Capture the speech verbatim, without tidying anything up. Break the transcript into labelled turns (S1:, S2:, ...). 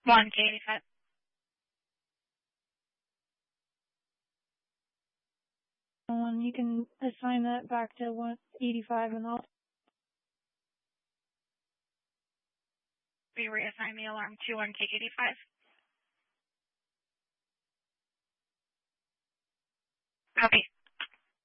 S1: one K eighty-five.
S2: Um, you can assign that back to one eighty-five and I'll
S1: We reassign the alarm to one K eighty-five. Copy.